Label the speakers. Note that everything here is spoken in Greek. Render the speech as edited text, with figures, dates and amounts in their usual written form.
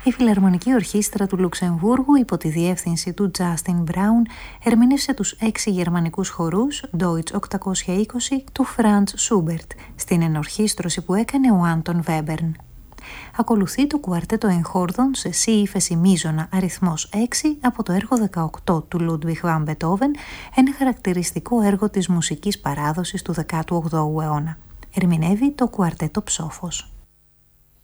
Speaker 1: Η Φιλαρμονική Ορχήστρα του Λουξεμβούργου, υπό τη διεύθυνση του Justin Brown, ερμήνευσε τους 6 γερμανικούς χορούς Deutsch 820 του Franz Schubert, στην ενορχήστρωση που έκανε ο Άντων Βέμπερν. Ακολουθεί το κουαρτέτο εγχόρδων σε σι ύφεση μείζωνα αριθμός 6 από το έργο 18 του Λούντβιχ Βαν Μπετόβεν, ένα χαρακτηριστικό έργο της μουσικής παράδοσης του 18ου αιώνα. Ερμηνεύει το κουαρτέτο Ψόφος.